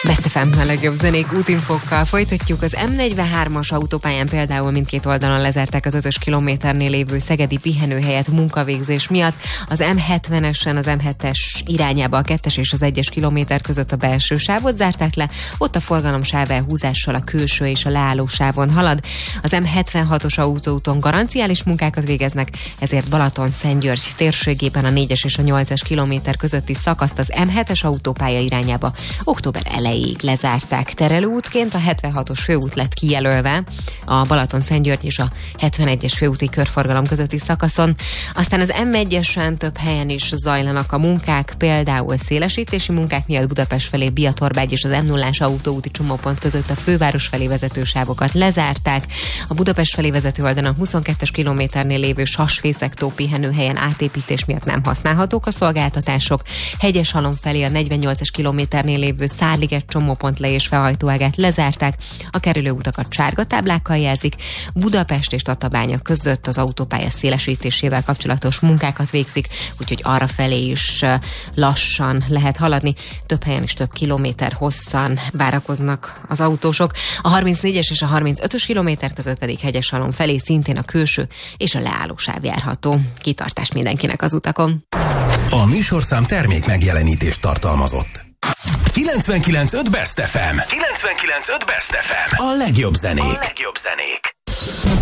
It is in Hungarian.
Best FM a legjobb zenék útinfokkal folytatjuk. Az M43-as autópályán például mindkét oldalon lezárták az 5-ös kilométernél lévő szegedi pihenőhelyet munkavégzés miatt. Az M70-esen az M7-es irányába a 2-es és az 1-es kilométer között a belső sávot zárták le, ott a forgalom sávelhúzással a külső és a leálló sávon halad. Az M76-os autóúton garanciális munkákat végeznek, ezért Balaton-Szentgyörgy térségében a 4-es és a 8-es kilométer közötti szakaszt az M7-es autópálya irányába október elejéig lezárták. Terelőútként a 76-os főút lett kijelölve a Balaton-Szentgyörgy és a 71-es főúti körforgalom közötti szakaszon. Aztán az M1-esen több helyen is zajlanak a munkák, például szélesítési munkák miatt Budapest felé Biatorbágy és az M0-ás autóúti csomópont között a főváros felé vezető sávokat lezárták. A Budapest felé vezető oldalon 22-es kilométernél lévő Sasfészektó pihenőhelyen átépítés miatt nem használhatók a szolgáltatások. Hegyeshalom felé a 48-es kilométernél lévő Szárliget csomópont le- és felhajtóágát lezárták, a kerülőutakat sárga táblákkal jelzik, Budapest és Tatabánya között az autópálya szélesítésével kapcsolatos munkákat végzik, úgyhogy arra felé is lassan lehet haladni, több helyen is több kilométer hosszan várakoznak az autósok. A 34-es és a 35-ös kilométer között pedig Hegyeshalom felé szintén a külső és a leálló sáv járható. Kitartás mindenkinek az utakon. A műsorszám termék megjelenítést tartalmazott. 99.5 Best FM. 99.5 Best FM. A legjobb zenék.